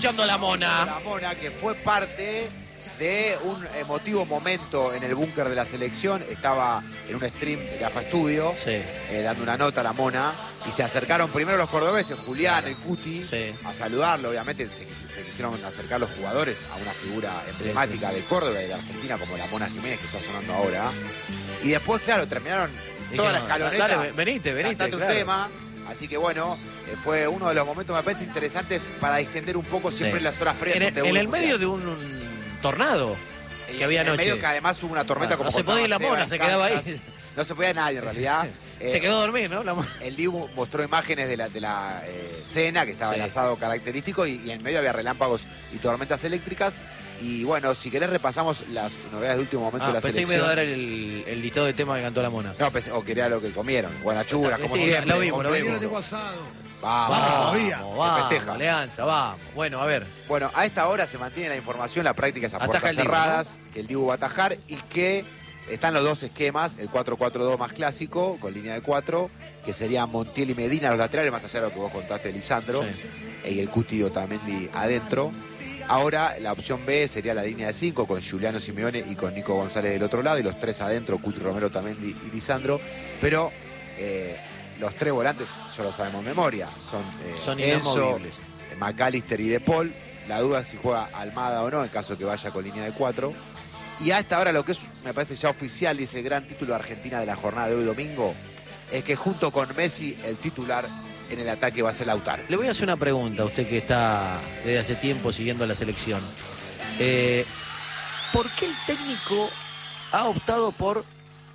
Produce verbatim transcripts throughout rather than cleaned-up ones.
escuchando a la Mona. La Mona, que fue parte de un emotivo momento en el búnker de la selección. Estaba en un stream de AFA Studio, Sí. eh, dando una nota a la Mona. Y se acercaron primero los cordobeses, Julián, Claro. el Cuti, Sí. a saludarlo. Obviamente se, se quisieron acercar los jugadores a una figura emblemática Sí, sí. de Córdoba y de Argentina, como la Mona Jiménez, que está sonando ahora. Y después, claro, terminaron Y toda que la no, escaloneta. dale, venite, venite, cantando claro. un tema. Así que bueno, eh, fue uno de los momentos, me parece, interesantes para extender un poco siempre Sí. las horas previas. En, a un el, debut en el mundial. medio de un, un tornado que había En el anoche. medio que además hubo una tormenta, Bueno, como no se podía ir la contaba Mona, Seba se en quedaba Kansas. ahí. No se podía nadie en realidad. Se Eh, quedó a dormir, ¿no? La Mona. El Dibu mostró imágenes de la, de la eh, cena, que estaba Sí. el asado característico, y, y en medio había relámpagos y tormentas eléctricas. Y bueno, si querés repasamos las novedades de último momento Ah, de la pensé que me selección. iba a dar el, el listado de temas que cantó la Mona. No, pensé- o quería lo que comieron. Buenachura, como Sí, siempre. lo vimos, con- lo vimos. Mañana tengo asado. Vamos, Vamos, todavía. Vamos, se vamos, festeja. Alianza, vamos. Bueno, a ver. Bueno, a esta hora se mantiene la información, la práctica es a Ataja puertas el Dibu, cerradas, que el Dibu va a atajar y que están los dos esquemas, el cuatro cuatro dos más clásico, con línea de cuatro, que serían Montiel y Medina los laterales, más allá de lo que vos contaste de Lisandro, Sí. y el Cuti Otamendi adentro. Ahora la opción B sería la línea de cinco, con Giuliano Simeone y con Nico González del otro lado, y los tres adentro, Cuti, Romero, Otamendi y Lisandro, pero eh, los tres volantes ya lo sabemos de memoria, son, eh, Son Enzo, inamovibles. McAllister y De Paul. La duda es si juega Almada o no, en caso que vaya con línea de cuatro. Y hasta ahora lo que es, me parece ya oficial, y es el gran título de Argentina de la jornada de hoy domingo, es que junto con Messi, el titular en el ataque va a ser Lautaro. Le voy a hacer una pregunta a usted que está desde hace tiempo siguiendo a la selección. Eh, ¿Por qué el técnico ha optado por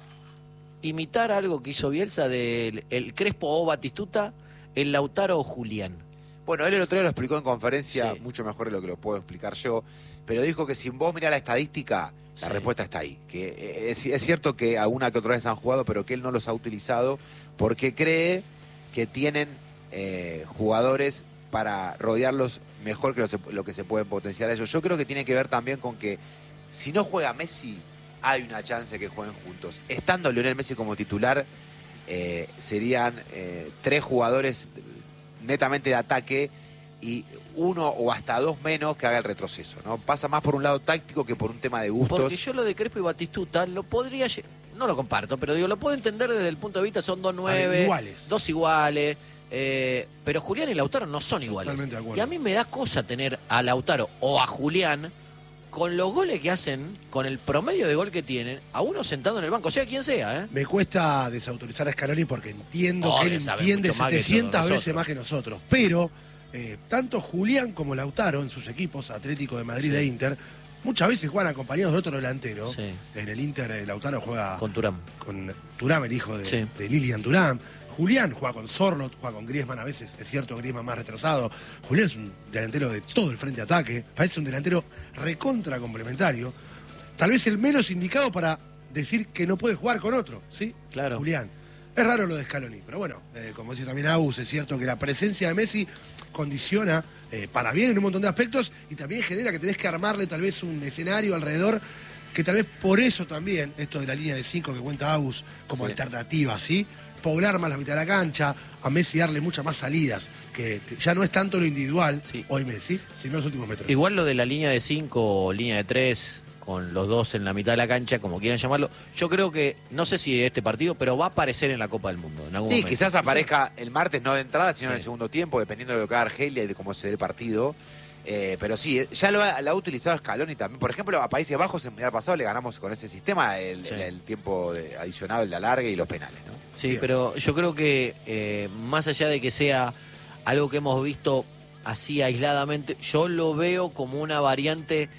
imitar algo que hizo Bielsa del el Crespo o Batistuta, el Lautaro o Julián? Bueno, él el otro día lo explicó en conferencia, Sí. mucho mejor de lo que lo puedo explicar yo, pero dijo que si vos mirás la estadística, la Sí. respuesta está ahí. Que eh, es, es cierto que alguna que otra vez han jugado, pero que él no los ha utilizado porque cree que tienen eh, jugadores para rodearlos mejor que lo, se- lo que se pueden potenciar a ellos. Yo creo que tiene que ver también con que si no juega Messi, hay una chance que jueguen juntos. Estando Lionel Messi como titular, eh, serían eh, tres jugadores netamente de ataque y uno o hasta dos menos que haga el retroceso, ¿no? Pasa más por un lado táctico que por un tema de gustos. Porque yo lo de Crespo y Batistuta lo podría, lle- no lo comparto, pero digo, lo puedo entender desde el punto de vista, son dos nueve, iguales. dos iguales, eh, pero Julián y Lautaro no son iguales. Totalmente de acuerdo. Y a mí me da cosa tener a Lautaro o a Julián con los goles que hacen, con el promedio de gol que tienen, a uno sentado en el banco, sea quien sea, ¿eh? Me cuesta desautorizar a Scaloni porque entiendo Oh, que él sabe entiende mucho más que setecientas todos veces nosotros. más que nosotros. Pero eh, tanto Julián como Lautaro en sus equipos, Atlético de Madrid e Inter, muchas veces juegan acompañados de otro delantero. Sí. En el Inter, eh, Lautaro juega Con Turán. con Thuram, el hijo de, Sí. de Lilian Thuram. Julián juega con Sorlot, juega con Griezmann a veces, es cierto, Griezmann más retrasado. Julián es un delantero de todo el frente de ataque, parece un delantero recontra complementario. Tal vez el menos indicado para decir que no puede jugar con otro, ¿sí? Claro. Julián. Es raro lo de Scaloni, pero bueno, eh, como dice también Agus, es cierto que la presencia de Messi condiciona eh, para bien en un montón de aspectos y también genera que tenés que armarle tal vez un escenario alrededor que tal vez por eso también, esto de la línea de cinco que cuenta Agus como Sí. alternativa, ¿sí? Poblar más la mitad de la cancha, a Messi darle muchas más salidas, que, que ya no es tanto lo individual Sí. hoy Messi, sino los últimos metros. Igual lo de la línea de cinco o línea de tres, con los dos en la mitad de la cancha, como quieran llamarlo, yo creo que, no sé si este partido, pero va a aparecer en la Copa del Mundo en algún Sí, momento. quizás aparezca el martes, no de entrada, sino en el Sí. segundo tiempo, dependiendo de lo que haga Argelia y de cómo se dé el partido. Eh, pero sí, eh, ya lo ha, lo ha utilizado Scaloni también. Por ejemplo, a Países Bajos en el Mundial pasado le ganamos con ese sistema el, Sí. el- el tiempo de- adicionado, el de alargue y los penales, ¿no? Sí, Bien. pero yo creo que eh, más allá de que sea algo que hemos visto así aisladamente, yo lo veo como una variante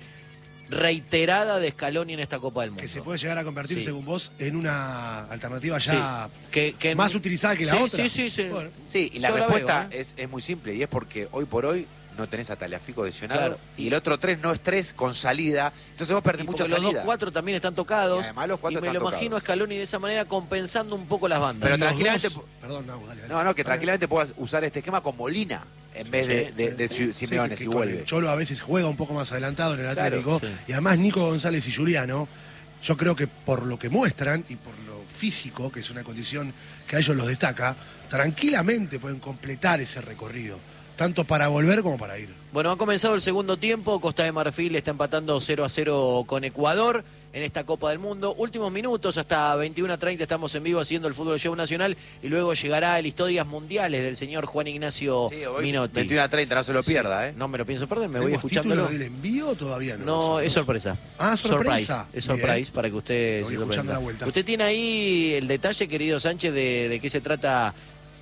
reiterada de Scaloni en esta Copa del Mundo. Que se puede llegar a convertir, Sí. según vos, en una alternativa ya Que- que- más utilizada que la Sí, otra. Sí, sí, sí. Bueno, Sí, y la Yo la respuesta veo, ¿eh? es, es muy simple, y es porque hoy por hoy no tenés a Tagliafico lesionado, Claro. y el otro tres no es tres con salida, entonces vos perdés Y mucha porque los salida. dos cuatro también están tocados. Y además los cuatro y me están lo imagino a tocados. Scaloni de esa manera compensando un poco las bandas. Pero los tranquilamente dos- po- Perdón, no, dale, dale. No, no, que Dale. tranquilamente puedas usar este esquema con Molina en vez de, de, de Sí, Simeone, que- que si con vuelve. el Cholo a veces juega un poco más adelantado en el Claro, Atlético. sí. Y además Nico González y Juliano, yo creo que por lo que muestran y por lo físico, que es una condición que a ellos los destaca, tranquilamente pueden completar ese recorrido. tanto para volver como para ir. Bueno, ha comenzado el segundo tiempo, Costa de Marfil está empatando cero a cero con Ecuador en esta Copa del Mundo. Últimos minutos, hasta veintiuno a treinta estamos en vivo haciendo el Fútbol Show Nacional y luego llegará el Historias Mundiales del señor Juan Ignacio Sí, hoy, Minotti. veintiuno a treinta, no se lo pierda, ¿eh? No me lo pienso perder, me voy ¿Tenemos escuchándolo. título del envío o todavía no? No, Nosotros. es sorpresa. Ah, sorpresa. Surprise, es surprise Bien. para que usted Lo voy se escuchando sorprenda. a la vuelta. Usted tiene ahí el detalle, querido Sánchez, de, de qué se trata.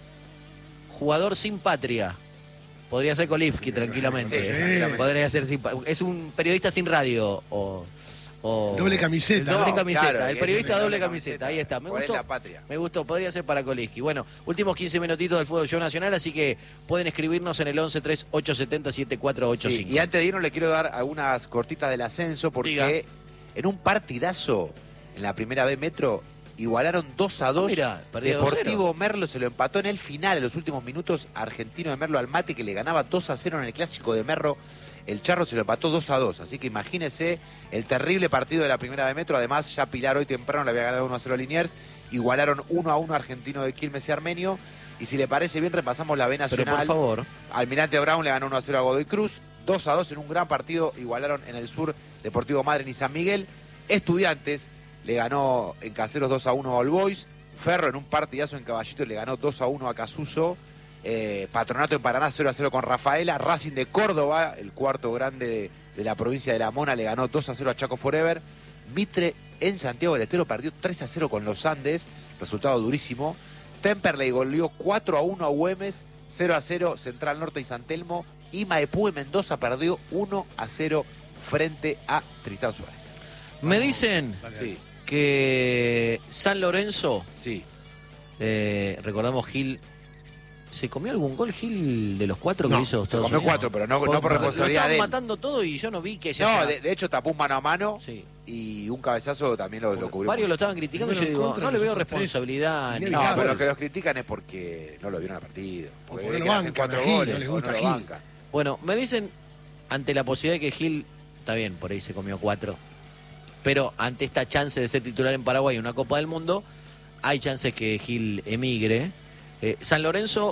Jugador sin patria. Podría ser Kolivsky tranquilamente. Sí, sí, ¿eh? tranquilamente. Podría ser sin pa- es un periodista sin radio o, o- Doble camiseta. el doble No, camiseta, claro, el ese periodista es el doble doble camiseta. camiseta. Ahí está. Me Por él gustó. la patria. Me gustó, podría ser para Kolivsky. Bueno, últimos quince minutitos del Fútbol Show Nacional, así que pueden escribirnos en el once tres ocho siete cero siete cuatro ocho Sí, cinco. y antes de irnos le quiero dar algunas cortitas del ascenso porque Diga. en un partidazo en la primera B Metro igualaron dos a dos. mira, perdía dos Deportivo cero. Merlo se lo empató en el final, en los últimos minutos, Argentino de Merlo al Mate, que le ganaba dos a cero en el clásico de Merlo. El Charro se lo empató dos a dos, así que imagínese el terrible partido de la primera B Metro. Además, ya Pilar hoy temprano le había ganado uno a cero a Liniers. Igualaron uno a uno Argentino de Quilmes y Armenio. Y si le parece bien, repasamos la B Pero Nacional. por favor. Almirante Brown le ganó uno a cero a Godoy Cruz. dos a dos en un gran partido. Igualaron en el sur Deportivo Madryn y San Miguel. Estudiantes le ganó en Caseros dos a uno a All Boys. Ferro en un partidazo en Caballito le ganó dos a uno a Casuso. Eh, Patronato en Paraná cero a cero con Rafaela. Racing de Córdoba, el cuarto grande de, de la provincia de La Mona, le ganó dos a cero a Chaco Forever. Mitre en Santiago del Estero perdió tres a cero con los Andes, resultado durísimo. Temperley goleó cuatro a uno a Güemes, cero a cero Central Norte y San Telmo. Y Maipú y Mendoza perdió uno a cero frente a Tristán Suárez. Me dicen Dale, Sí, que San Lorenzo, sí. eh, recordamos Gil, ¿se comió algún gol Gil de los cuatro que No, hizo Se Estados comió Unidos? cuatro, pero no, no por Lo responsabilidad estaban de él. matando todo y yo no vi que No, ya de, de hecho tapó un mano a mano sí. y un cabezazo también lo, lo cubrió. Varios lo estaban criticando y yo Primero en digo, contra, no le veo nosotros tres. responsabilidad. ni- No, Inevitable. pero los que los critican es porque no lo vieron al partido. O Porque porque ven lo que hacen bancan cuatro a Gil, goles, no les o gusta lo Gil. bancan. Bueno, me dicen, ante la posibilidad de que Gil, está bien, por ahí se comió cuatro, pero ante esta chance de ser titular en Paraguay en una Copa del Mundo, hay chances que Gil emigre. Eh, San Lorenzo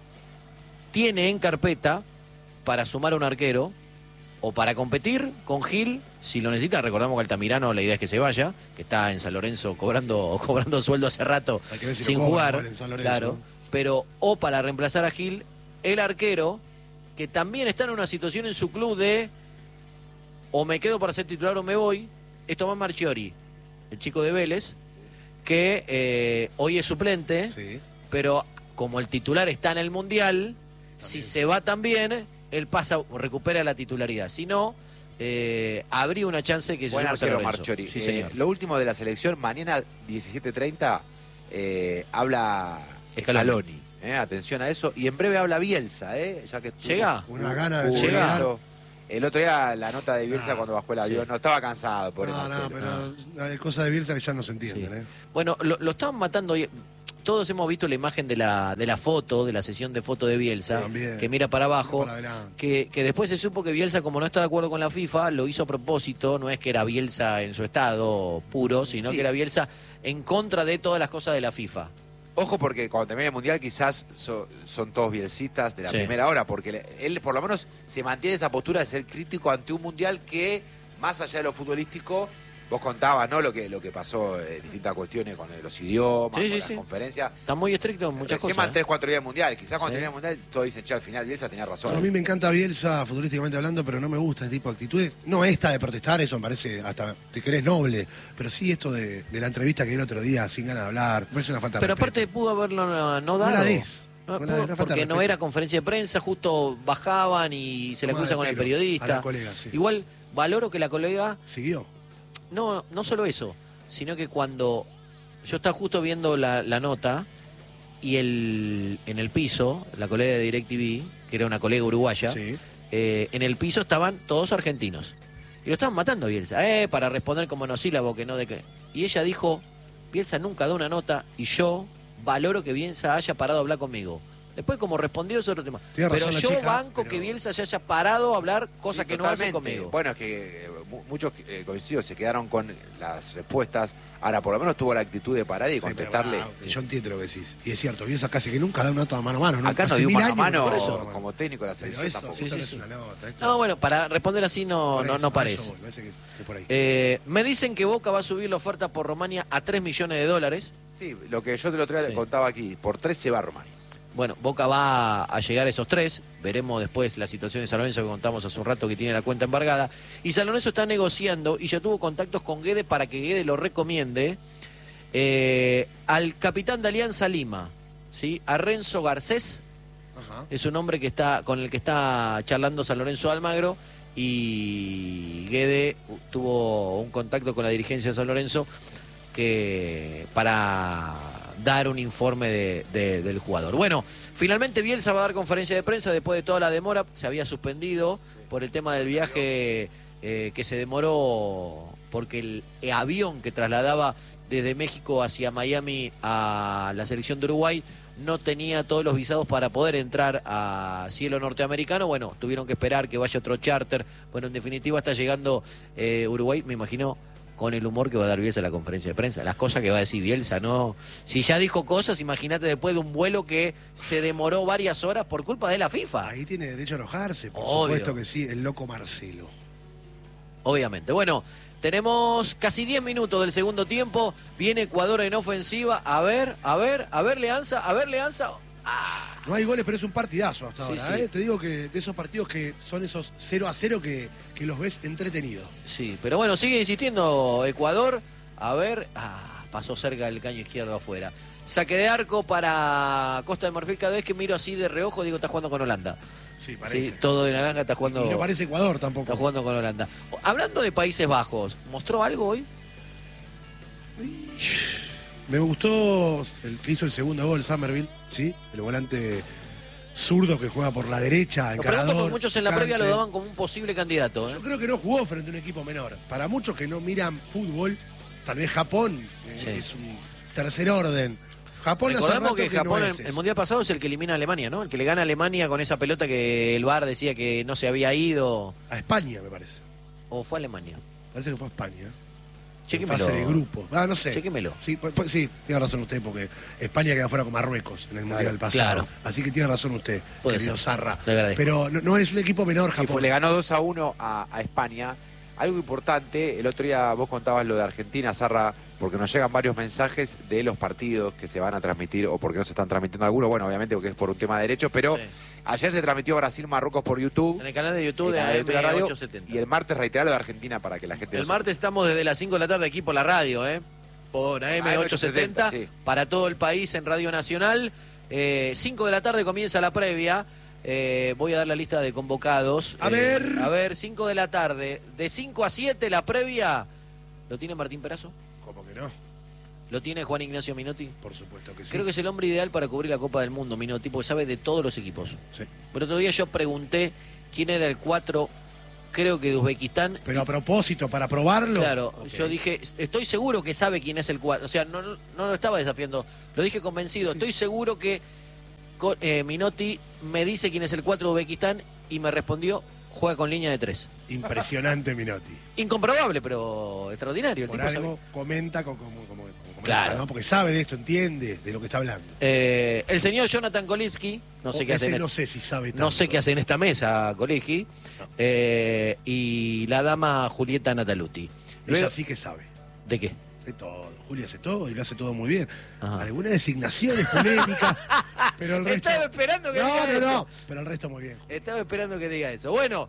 tiene en carpeta para sumar un arquero o para competir con Gil, si lo necesita. Recordamos que Altamirano, la idea es que se vaya, que está en San Lorenzo cobrando, cobrando sueldo hace rato Hay que ver si sin lo cobra jugar, igual en San Lorenzo, claro, ¿no? pero o para reemplazar a Gil, el arquero, que también está en una situación en su club de o me quedo para ser titular o me voy, es Tomás Marchiori, el chico de Vélez, que eh, hoy es suplente, Sí. pero como el titular está en el Mundial, si También. se va también, él pasa, recupera la titularidad. Si no, eh, habría una chance que se Buen sume a San arquero Lorenzo. Marchiori. Sí, Eh, señor. lo último de la selección, mañana diecisiete treinta eh, habla Scaloni. Scaloni. eh, atención a eso. Y en breve habla Bielsa, ¿eh? Ya que estuvo- ¿Llega? Con una gana de Hubo llegar. eso. El otro día la nota de Bielsa Nah, cuando bajó el avión, sí. no estaba cansado por No, no, pero hay cosas de Bielsa que ya no se entienden, Sí. ¿eh? Bueno, lo, lo estaban matando hoy. Todos hemos visto la imagen de la, de la foto, de la sesión de foto de Bielsa, También. que mira para abajo. Para adelante. Que, que después se supo que Bielsa, como no está de acuerdo con la FIFA, lo hizo a propósito. No es que era Bielsa en su estado puro, sino Sí. que era Bielsa en contra de todas las cosas de la FIFA. Ojo porque cuando termine el Mundial quizás so- son todos bielcistas de la Sí. primera hora, porque le- él por lo menos se mantiene esa postura de ser crítico ante un Mundial que, más allá de lo futbolístico, vos contabas, ¿no? Lo que, lo que pasó en distintas cuestiones con los idiomas, Sí, con sí, las sí. conferencias. Está muy estricto en muchas Recién cosas. van ¿eh? tres, cuatro días del Mundial. Quizás cuando Sí. termine el Mundial todos dicen, che, al final Bielsa tenía razón. No, a mí me encanta Bielsa futbolísticamente hablando, pero no me gusta este tipo de actitudes. No esta de protestar, eso me parece hasta, te querés noble, pero sí esto de, de la entrevista que dio el otro día sin ganas de hablar, me parece una falta de Pero respeto. aparte pudo haberlo no, no No dado. la des. No, No la pudo, des, una falta porque de no respeto. era conferencia de prensa, justo bajaban y se le Tomá acusa de con el pelo periodista. a la colega, sí. Igual valoro que la colega Siguió. No, no solo eso, sino que cuando yo estaba justo viendo la, la nota y el en el piso, la colega de DirecTV, que era una colega uruguaya, Sí. eh, en el piso estaban todos argentinos. Y lo estaban matando a Bielsa, eh, para responder como monosílabo, que no de que... Y ella dijo, Bielsa nunca da una nota y yo valoro que Bielsa haya parado a hablar conmigo. Después como respondió es otro tema. Tiene Pero razón la yo chica, banco pero- que Bielsa ya haya parado a hablar cosas Sí, que no hace totalmente. conmigo. Bueno, es que eh, mu- muchos eh, coincido, se quedaron con las respuestas. Ahora, por lo menos tuvo la actitud de parar y Sí, pero, contestarle. ah, yo entiendo lo que decís. Y es cierto, Bielsa casi que nunca da una nota mano a mano. ¿no? Acá no Hace dio mil mano a años mano que no da una como técnico de la Pero selección eso, tampoco. esto Sí, no sí, es sí. una nota. esto- No, bueno, para responder así no, por no, eso, no a parece. eso voy, parece que es- que por ahí. Eh, me dicen que Boca va a subir la oferta por Romania a tres millones de dólares. Sí, lo que yo el otro día Sí. le contaba aquí, por tres se va a Romania. Bueno, Boca va a llegar a esos tres. Veremos después la situación de San Lorenzo que contamos hace un rato que tiene la cuenta embargada. Y San Lorenzo está negociando y ya tuvo contactos con Guede para que Guede lo recomiende eh, al capitán de Alianza Lima, ¿sí? A Renzo Garcés. Ajá. Es un hombre que está con el que está charlando San Lorenzo de Almagro y Guede tuvo un contacto con la dirigencia de San Lorenzo que para dar un informe de, de- del jugador. Bueno, finalmente Bielsa va a dar conferencia de prensa después de toda la demora. Se había suspendido por el tema del viaje eh, que se demoró porque el, el avión que trasladaba desde México hacia Miami a la selección de Uruguay no tenía todos los visados para poder entrar a cielo norteamericano. Bueno, tuvieron que esperar que vaya otro charter. Bueno, en definitiva está llegando eh, Uruguay, me imagino, con el humor que va a dar Bielsa a la conferencia de prensa. Las cosas que va a decir Bielsa, ¿no? Si ya dijo cosas, imagínate después de un vuelo que se demoró varias horas por culpa de la FIFA. Ahí tiene derecho a enojarse, por Obvio. supuesto que sí, el loco Marcelo. Obviamente. Bueno, tenemos casi diez minutos del segundo tiempo. Viene Ecuador en ofensiva. A ver, a ver, a ver, Leanza, a ver, Leanza. Ah, No hay goles, pero es un partidazo hasta Sí, ahora. sí. ¿eh? Te digo que de esos partidos que son esos cero a cero que, que los ves entretenidos. sí, pero bueno, sigue insistiendo Ecuador. A ver, ah, pasó cerca del caño izquierdo afuera. Saque de arco para Costa de Marfil. Cada vez que miro así de reojo, digo, está jugando con Holanda. Sí, parece. Sí, todo de naranja está jugando. Y no parece Ecuador tampoco. Está jugando con Holanda. Hablando de Países Bajos, ¿mostró algo hoy? Me gustó el que hizo el segundo gol, Somerville, ¿sí? El volante zurdo que juega por la derecha, Lo pregunto encarador. porque muchos en la previa lo picante. daban como un posible candidato. ¿eh? Yo creo que no jugó frente a un equipo menor. Para muchos que no miran fútbol, tal vez Japón eh, Sí. es un tercer orden. Japón hace Recordemos rato que que Japón no el, es el eso. mundial pasado es el que elimina a Alemania, ¿no? El que le gana a Alemania con esa pelota que el V A R decía que no se había ido. A España, me parece. ¿O fue a Alemania? Parece que fue a España. En Chéquemelo. fase de grupo. Ah, no sé. Chéquemelo. Sí, pues, pues, sí, tiene razón usted, porque España queda fuera con Marruecos en el Mundial pasado. claro. Así que tiene razón usted, Puede querido ser. Zarra. Le agradezco. Pero no, no es un equipo menor, Y fue- Japón. le ganó dos a uno a, a España. Algo importante, el otro día vos contabas lo de Argentina, Zarra, porque nos llegan varios mensajes de los partidos que se van a transmitir o porque no se están transmitiendo algunos. Bueno, obviamente porque es por un tema de derechos, pero Sí. ayer se transmitió Brasil-Marruecos por YouTube. En el canal de YouTube el de canal de YouTube de la A M radio, ochocientos setenta. y el martes reiterar lo de Argentina para que la gente El lo martes estamos desde las cinco de la tarde aquí por la radio, ¿eh? Por A M ochocientos setenta, sí. para todo el país en Radio Nacional. Eh, cinco de la tarde comienza la previa. Eh, voy a dar la lista de convocados. A Eh, ver. A ver, cinco de la tarde. De cinco a siete la previa. ¿Lo tiene Martín Perazo? Como que no, ¿Lo tiene Juan Ignacio Minotti? por supuesto que sí. Creo que es el hombre ideal para cubrir la Copa del Mundo, Minotti, porque sabe de todos los equipos. Sí. Pero otro día yo pregunté quién era el cuatro, creo que de Uzbekistán. Pero a propósito, para probarlo. Claro, Ok. yo dije, estoy seguro que sabe quién es el cuatro. O sea, no, no, no lo estaba desafiando, lo dije convencido. Sí. Estoy seguro que co- eh, Minotti me dice quién es el cuatro de Uzbekistán y me respondió, juega con línea de tres. Impresionante, Minotti. Incomprobable, pero extraordinario. El Por tipo algo sabe. comenta como, como, como comenta, Claro. ¿no? Porque sabe de esto, entiende de lo que está hablando. Eh, el señor Jonathan Kolitsky, no sé O qué hace ese en no el- sé si sabe tanto. no sé qué hace en esta mesa, Kolitsky, No. eh, y la dama Julieta Nataluti. Ella Luego- sí que sabe. ¿De qué? De todo. Julia hace todo y lo hace todo muy bien. Ajá. Algunas designaciones polémicas, pero el resto. Estaba esperando que No, diga no, eso. no. Pero el resto muy bien. Estaba esperando que diga eso. Bueno,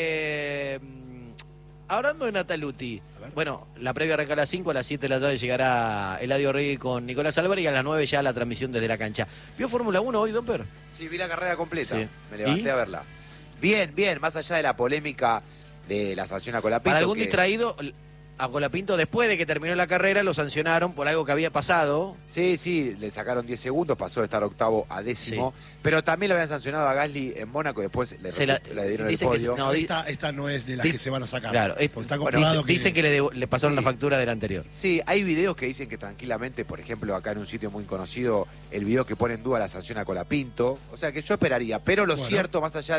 eh, hablando de Nataluti, A ver. bueno, la previa arranca a las cinco, a las siete de la tarde llegará Eladio Rey con Nicolás Álvarez y a las nueve ya la transmisión desde la cancha. ¿Vio Fórmula uno hoy, Don Per? Sí, vi la carrera completa. Sí. Me levanté ¿Y? a verla. Bien, bien, más allá de la polémica de la sanción a Colapinto. Para algún que- distraído, a Colapinto después de que terminó la carrera lo sancionaron por algo que había pasado. Sí, sí, le sacaron diez segundos, pasó de estar octavo a décimo. Pero también lo habían sancionado a Gasly en Mónaco, después le, Se la- le dieron el dicen que podio. no, di- esta, esta no es de las di- que se van a sacar. Claro, es- Porque está bueno, comprobado dicen, que. dicen que le, devo- le pasaron Sí. la factura del anterior. Sí, hay videos que dicen que tranquilamente, por ejemplo, acá en un sitio muy conocido, el video que pone en duda la sanción a Colapinto. O sea que yo esperaría. Pero lo Bueno. cierto, más allá de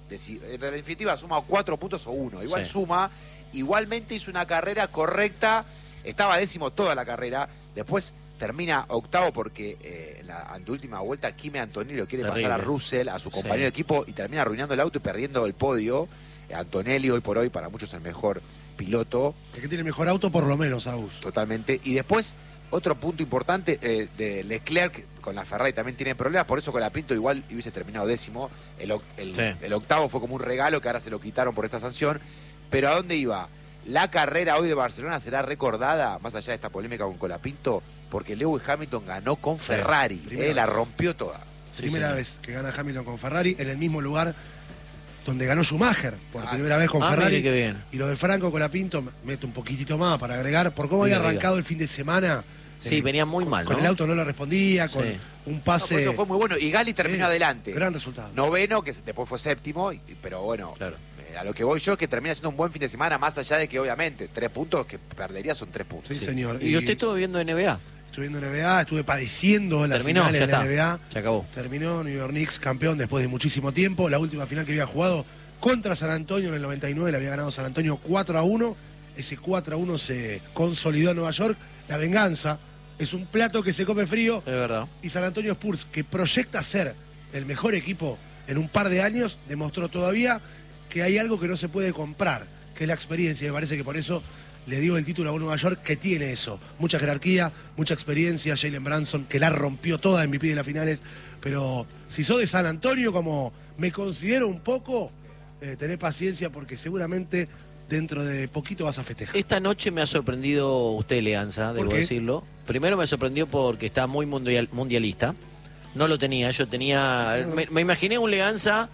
En la definitiva suma cuatro puntos o uno. Igual Sí. suma. Igualmente hizo una carrera correcta. Estaba décimo toda la carrera. Después termina octavo porque eh, en la anteúltima vuelta Kimi Antonelli lo quiere Terrible. pasar a Russell, a su compañero Sí. de equipo, y termina arruinando el auto y perdiendo el podio. Eh, Antonelli hoy por hoy para muchos el mejor piloto. El que tiene mejor auto, por lo menos, Agus. Totalmente. Y después, otro punto importante eh, de Leclerc con la Ferrari también tiene problemas, por eso con la Pinto igual hubiese terminado décimo. El, oc- el, Sí. el octavo fue como un regalo que ahora se lo quitaron por esta sanción. Pero ¿a dónde iba? La carrera hoy de Barcelona será recordada, más allá de esta polémica con Colapinto, porque Lewis Hamilton ganó con Ferrari. primera eh, la vez. rompió toda. Sí, Primera señor. vez que gana Hamilton con Ferrari en el mismo lugar donde ganó Schumacher por Ah. primera vez con Ah, Ferrari. mire qué bien. Y lo de Franco Colapinto, meto un poquitito más para agregar, por cómo Sí, había arriba. arrancado el fin de semana. Sí, eh, venía muy con- mal, Con ¿no? el auto no le respondía, con Sí. un No, por pase. eso fue muy bueno. Y Gali terminó Sí, adelante. Gran resultado. Noveno, que después fue séptimo, y- pero bueno, Claro. eh, a lo que voy yo, que termina siendo un buen fin de semana, más allá de que obviamente tres puntos que perdería son tres puntos. Sí, señor. ¿Y usted estuvo viendo N B A? Estuve viendo N B A, estuve padeciendo las Terminó, finales ya de la está. N B A. Se acabó. Terminó New York Knicks campeón después de muchísimo tiempo. La última final que había jugado contra San Antonio en el noventa y nueve, la había ganado San Antonio cuatro a uno. Ese cuatro a uno se consolidó en Nueva York. La venganza es un plato que se come frío. Es verdad. Y San Antonio Spurs, que proyecta ser el mejor equipo en un par de años, demostró todavía que hay algo que no se puede comprar, que es la experiencia. Me parece que por eso le dio el título a un Nueva York que tiene eso. Mucha jerarquía, mucha experiencia. Jalen Branson, que la rompió toda, M V P de las finales. Pero si sos de San Antonio, como me considero un poco, eh, tenés paciencia porque seguramente dentro de poquito vas a festejar. Esta noche me ha sorprendido usted, Leanza, ¿Por debo qué? decirlo. Primero me sorprendió porque está muy mundial- mundialista. No lo tenía, yo tenía... Me, me imaginé un Leanza,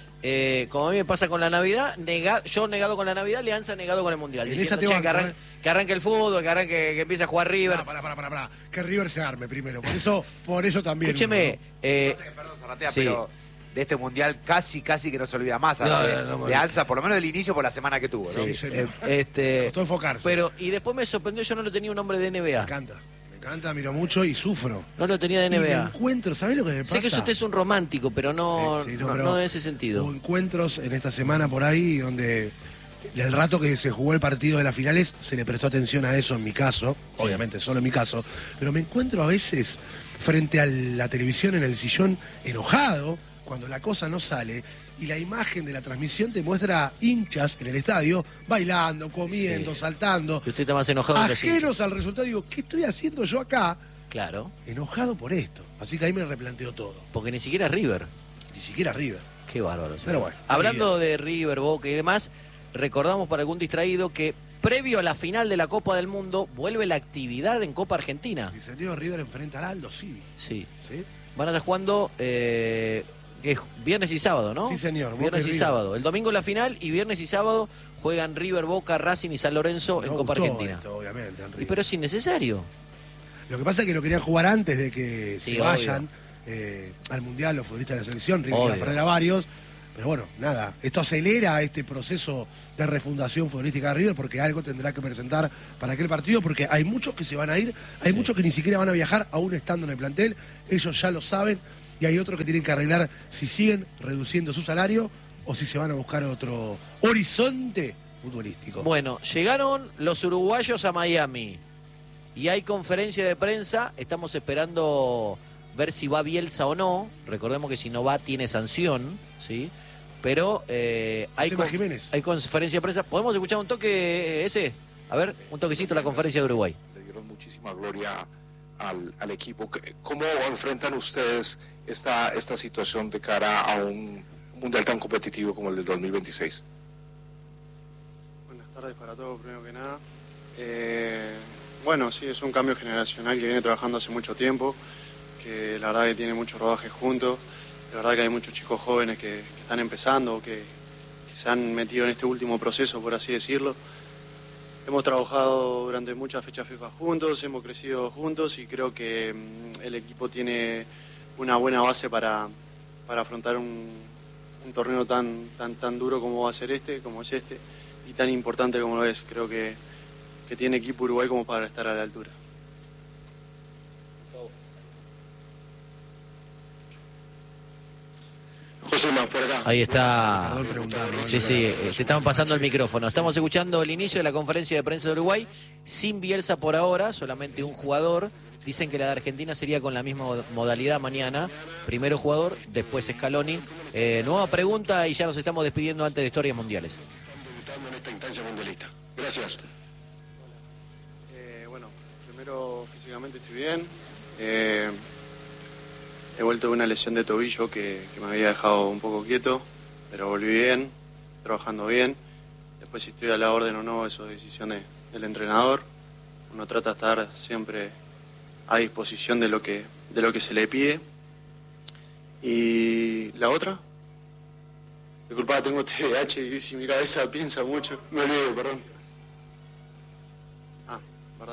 eh, como a mí me pasa con la Navidad, nega- yo negado con la Navidad, Leanza negado con el Mundial. En Diciendo, esa te "Che, banco, que, arran- eh". que arranque el fútbol, que arranque, que empiece a jugar River. Ah, pará, pará, pará, pará. Que River se arme primero. Por eso, por eso también. Escúcheme, uno, eh, Pasa que, perdón, Zarratea, sí. pero de este mundial casi, casi que no se olvida más. No, de, no, no, de no. Alza, por lo menos del inicio por la semana que tuvo. ¿no? Sí, señor. eh, este, Costó enfocarse. pero, y después me sorprendió, yo no lo tenía un nombre de N B Me A. encanta. Me encanta, miro mucho y sufro. No lo tenía de Y me N B A. encuentro, ¿sabés lo que me pasa? Sé que usted es un romántico, pero no, Sí, sí, no, pero no en ese sentido. Hubo encuentros en esta semana por ahí donde el rato que se jugó el partido de las finales se le prestó atención a eso en mi caso, obviamente solo en mi caso, pero me encuentro a veces frente a la televisión en el sillón enojado cuando la cosa no sale y la imagen de la transmisión te muestra hinchas en el estadio bailando, comiendo, Sí. saltando, Que usted está más enojado que los hinchas. ajenos al resultado. Digo, ¿qué estoy haciendo yo acá? Claro, Enojado por esto. Así que ahí me replanteo todo. porque ni siquiera es River. Ni siquiera River. Qué bárbaro. señor. Pero bueno, Hablando de River, Boca y demás, recordamos para algún distraído que previo a la final de la Copa del Mundo vuelve la actividad en Copa Argentina. Y salió River enfrenta al Aldo Civi. Sí. ¿Sí? Van a estar jugando eh, ¿qué es? Viernes y sábado, ¿no? Sí, señor, Boca Viernes y y River. sábado. El domingo la final y viernes y sábado juegan River, Boca, Racing y San Lorenzo en No Copa gustó Argentina. esto, obviamente, al Y River. pero es innecesario. Lo que pasa es que lo querían jugar antes de que Sí, se vayan eh, al Mundial los futbolistas de la selección. River iba a Obvio. perder a varios. Pero bueno, nada, esto acelera este proceso de refundación futbolística de River porque algo tendrá que presentar para aquel partido, porque hay muchos que se van a ir, hay muchos que ni siquiera van a viajar aún estando en el plantel, ellos ya lo saben, y hay otros que tienen que arreglar si siguen reduciendo su salario o si se van a buscar otro horizonte futbolístico. Bueno, llegaron los uruguayos a Miami y hay conferencia de prensa. Estamos esperando ver si va Bielsa o no. Recordemos que si no va tiene sanción, ¿sí? Pero eh, hay, Seba con- Jiménez. hay conferencia de prensa. ¿Podemos escuchar un toque ese? A ver, un toquecito la conferencia de Uruguay. Le dieron muchísima gloria al, al equipo. ¿Cómo enfrentan ustedes esta, esta situación de cara a un mundial tan competitivo como el del dos mil veintiséis? Buenas tardes para todos, primero que nada. Eh, bueno, sí, es un cambio generacional que viene trabajando hace mucho tiempo, que la verdad que tiene mucho rodaje juntos. La verdad que hay muchos chicos jóvenes que, que están empezando, que, que se han metido en este último proceso, por así decirlo. Hemos trabajado durante muchas fechas FIFA juntos, hemos crecido juntos y creo que mm, el equipo tiene una buena base para, para afrontar un, un torneo tan, tan, tan duro como va a ser este, como es este, y tan importante como lo es. Creo que, que tiene equipo Uruguay como para estar a la altura. José, más por acá. Ahí está. Tardó en preguntar, ¿no? Sí, sí, eh, se estaban pasando el micrófono. Estamos escuchando el inicio de la conferencia de prensa de Uruguay, sin Bielsa por ahora, solamente un jugador. Dicen que la de Argentina sería con la misma modalidad mañana. Primero jugador, después Scaloni. Eh, nueva pregunta y ya nos estamos despidiendo antes de historias mundiales. En esta instancia mundialista. Gracias. Eh, bueno, primero físicamente estoy bien. Eh, he vuelto de una lesión de tobillo que, que me había dejado un poco quieto, pero volví bien, trabajando bien. Después si estoy a la orden o no, eso es decisión de, del entrenador. Uno trata de estar siempre a disposición de lo que, de lo que se le pide. ¿Y la otra? Disculpa, tengo T D A H y si mi cabeza piensa mucho. Me olvido, perdón. Ah, verdad.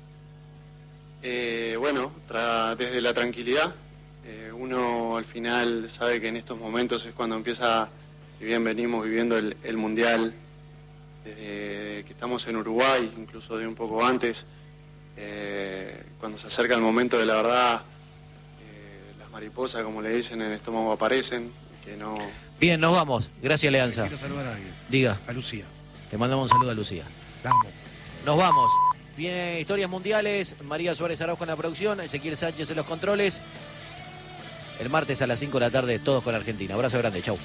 Eh, bueno, tra- desde la tranquilidad, eh, uno al final sabe que en estos momentos es cuando empieza, si bien venimos viviendo el, el Mundial, desde que estamos en Uruguay, incluso de un poco antes, eh, cuando se acerca el momento de la verdad, eh, las mariposas, como le dicen, en el estómago aparecen, que no... Bien, nos vamos. Gracias, Leanza. Quiero saludar a alguien. Diga, A Lucía. te mandamos un saludo a Lucía. La amo. Nos vamos. Viene Historias Mundiales, María Suárez Araujo en la producción, Ezequiel Sánchez en los controles. El martes a las cinco de la tarde, todos con Argentina. Abrazo grande, chau.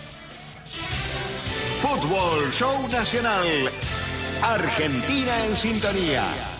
Fútbol Show Nacional. Argentina en sintonía.